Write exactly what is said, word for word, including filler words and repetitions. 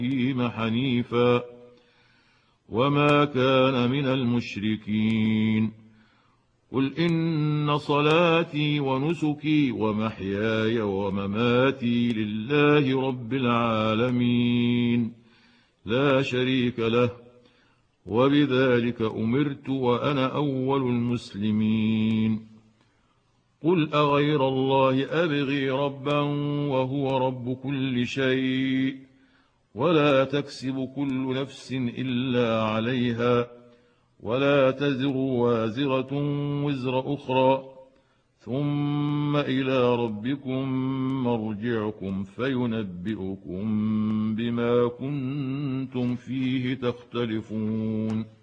إبراهيم حنيفا وما كان من المشركين. قل إن صلاتي ونسكي ومحياي ومماتي لله رب العالمين لا شريك له وبذلك أمرت وأنا أول المسلمين. قل أغير الله أبغي ربا وهو رب كل شيء ولا تكسب كل نفس إلا عليها ولا تزر وازرة وزر أخرى ثم إلى ربكم مرجعكم فينبئكم بما كنتم فيه تختلفون.